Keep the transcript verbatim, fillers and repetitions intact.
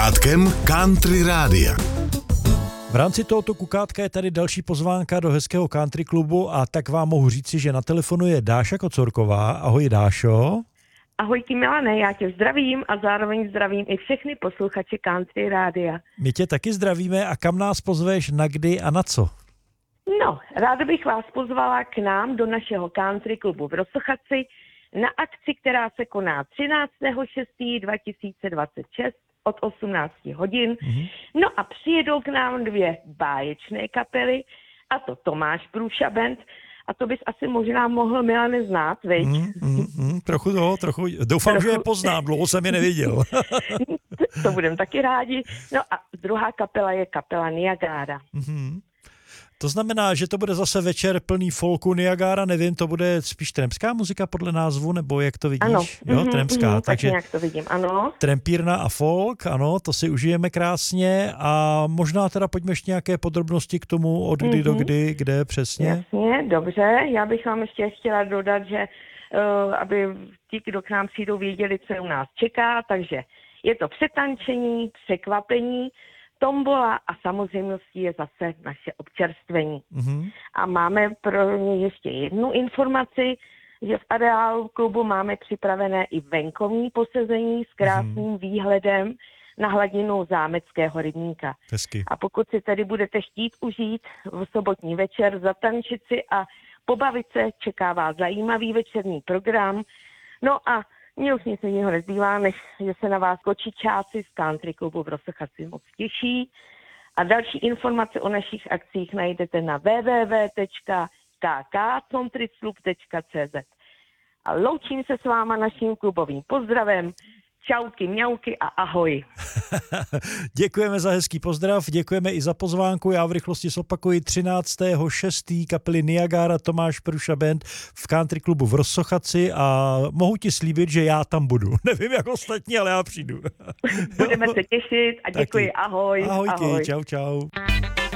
Kukátkem Country Rádia. V rámci tohoto kukátka je tady další pozvánka do hezkého country klubu a tak vám mohu říci, že na telefonu je Dáša Kocorková. Ahoj Dášo. Ahojky Milane, já tě zdravím a zároveň zdravím i všechny posluchače Country Rádia. My tě taky zdravíme a kam nás pozveš, na kdy a na co? No, ráda bych vás pozvala k nám do našeho country klubu v Rosochaci na akci, která se koná třináctého šestého dva tisíce dvacet šest od osmnácti hodin. Mm-hmm. No a přijedou k nám dvě báječné kapely, a to Tomáš Průša Band, a to bys asi možná mohl Milane znát, viď? Mm, mm, mm, trochu toho, trochu, doufám, trochu... že je poznám, dlouho jsem je neviděl. To budeme taky rádi. No a druhá kapela je kapela Niagara. Mm-hmm. To znamená, že to bude zase večer plný folku Niagara, nevím, to bude spíš trampská muzika podle názvu, nebo jak to vidíš? Ano, jo, mm-hmm, trampská, mm, takže tak nějak to vidím, ano. Trampírna a folk, ano, to si užijeme krásně a možná teda pojďme ještě nějaké podrobnosti k tomu, od kdy mm-hmm. do kdy, kde přesně. Jasně, dobře, já bych vám ještě chtěla dodat, že uh, aby ti, kdo k nám přijdou, věděli, co u nás čeká, takže je to přetančení, překvapení, tombola a samozřejmostí je zase naše občerstvení. Mm-hmm. A máme pro ně ještě jednu informaci, že v areálu klubu máme připravené i venkovní posezení s krásným mm-hmm. výhledem na hladinu zámeckého rybníka. Hezky. A pokud si tedy budete chtít užít v sobotní večer, zatančit si a pobavit se, čeká vás zajímavý večerní program. No a mně už nic jiného nezbývá, než že se na vás kočičáci z country klubu v Rosochaci moc těší. A další informace o našich akcích najdete na w w w tečka k k countryclub tečka c z. A loučím se s váma naším klubovým pozdravem. Čauky, mňauky a ahoj. Děkujeme za hezký pozdrav, děkujeme i za pozvánku. Já v rychlosti zopakuji třináctého šestého kapely Niagara Tomáš Průša Band v country klubu v Rosochaci a mohu ti slíbit, že já tam budu. Nevím jak ostatní, ale já přijdu. Budeme se těšit a děkuji. Taky. Ahoj. Ahojky, ahoj. čau, čau.